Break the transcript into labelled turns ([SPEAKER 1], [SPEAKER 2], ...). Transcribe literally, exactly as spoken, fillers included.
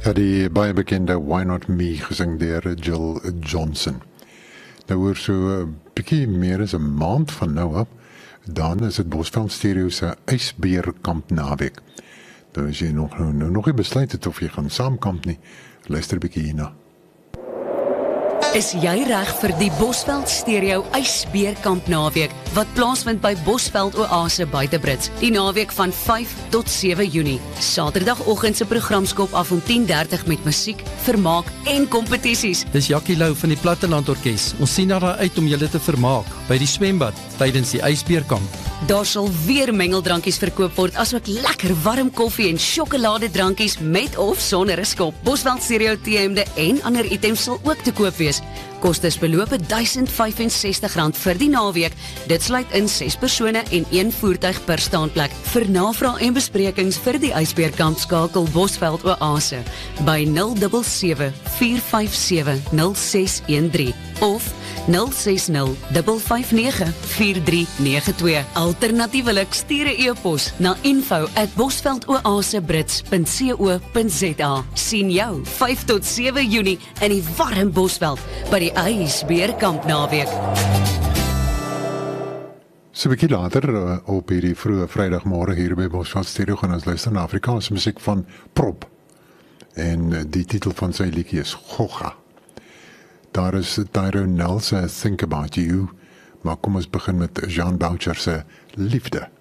[SPEAKER 1] Ja, die baie bekende Why Not Me gesing deur Jill Johnson. Nou oor so 'n bietjie meer as 'n maand van nou af, dan is dit Bosveld Stereo se ysbeerkamp naweek. Nou as jy nog nou, nou nog nie besluit het of jy gaan saamkamp nie, luister 'n bietjie hierna.
[SPEAKER 2] Is jy reg vir die Bosveld Stereo ysbeerkamp naweek wat plaasvind by Bosveld Oase Buitebrits die naweek van vyf tot sewe Junie. Saterdagoggend se program skop af om tien dertig met musiek, vermaak en kompetisies.
[SPEAKER 3] Dis Jackie Lou van die Platteland Orkees. Ons sien daarna uit om julle te vermaak by die swembad tydens die ysbeerkamp.
[SPEAKER 2] Daar sal weer mengeldrankies verkoop word, asook lekker warm koffie en sjokoladedrankies met of sonder 'n skop. Bosveld Stereo T-hemde en ander items sal ook te koop wees. Kostes beloop duisend vyf en sestig rand vir die naweek. Dit sluit in ses persone en een voertuig per staanplek. Vir navraag en besprekings vir die ysbeerkamp skakel Bosveld Oase by nul sewe sewe vier vyf sewe nul ses een drie of nul ses nul vyf vyf nege vier drie nege twee. Alternatiefelik stuur 'n e-pos na info at bosveldoasebrits punt co punt za. Sien jou vyf tot sewe Junie in die warm Bosveld by die ysbeerkamp naweek.
[SPEAKER 1] So 'n bietjie later uh, op hierdie vroeë Vrydagmôre hier by Bosveld Stereo gaan ons luister na Afrikaanse musiek van Prop. En uh, die titel van sy liedjie is Gogga. Daar is Tyrone Nell se Think About You, maar kom ons begin met Jean Boucher se Liefde.